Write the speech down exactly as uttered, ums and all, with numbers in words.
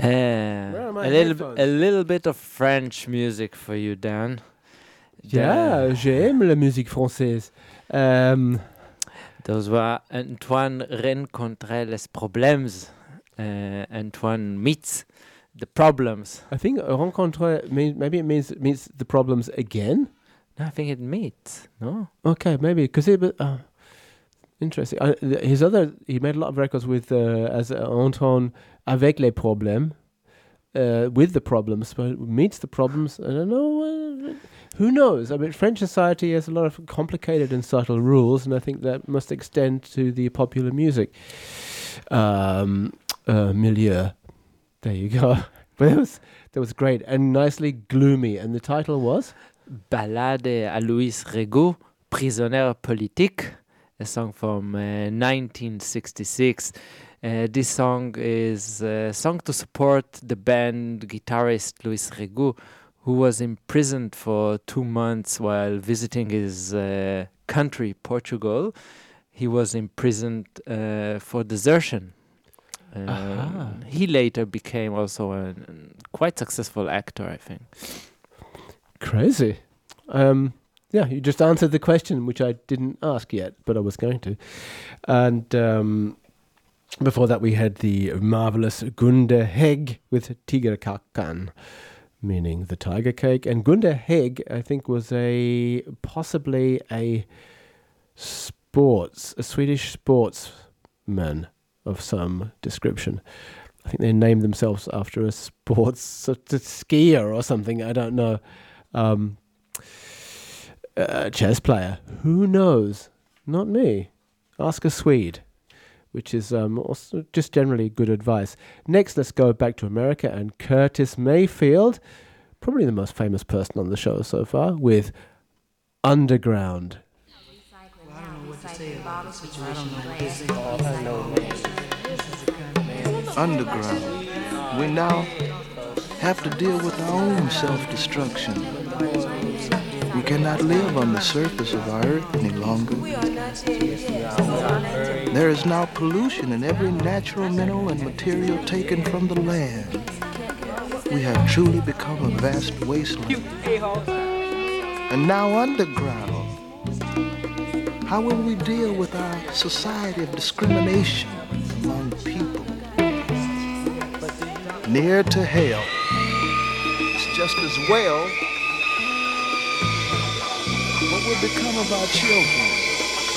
Uh, are my a little, b- headphones? a little bit of French music for you, Dan. Yeah, Da- j'aime la musique française. Um, Those were Antoine rencontrait les problèmes. Uh, Antoine meets the problems. I think rencontrer means maybe it means means the problems again. No, I think it meets. No. Okay, maybe because it. Uh, interesting. Uh, th- his other he made a lot of records with uh, as uh, Antoine avec les problèmes, uh, with the problems, but meets the problems. I don't know. Uh, who knows? I mean, French society has a lot of complicated and subtle rules, and I think that must extend to the popular music um, uh, milieu. There you go. But that was that was great and nicely gloomy. And the title was Ballade à Louis Regaud, Prisonnier politique, a song from uh, nineteen sixty-six. Uh, this song is a song to support the band guitarist Louis Regaud, who was imprisoned for two months while visiting his uh, country, Portugal. He was imprisoned uh, for desertion. Um, Aha. He later became also a, a quite successful actor, I think. crazy. Um, yeah, you just answered the question, which I didn't ask yet, but I was going to. And um, before that, we had the marvelous Gunde Hegg with Tigerkakan, meaning the tiger cake. And Gunde Hegg, I think, was a possibly a sports, a Swedish sportsman of some description. I think they named themselves after a sports sort of skier or something. I don't know. Um, a chess player. Who knows? Not me. Ask a Swede, which is um, also just generally good advice. Next, let's go back to America and Curtis Mayfield, probably the most famous person on the show so far, with Underground. Underground. We now have to deal with our own self-destruction. We cannot live on the surface of our earth any longer. There is now pollution in every natural mineral and material taken from the land. We have truly become a vast wasteland. And now underground. How will we deal with our society of discrimination among people? Near to hell. It's just as well. What will become of our children?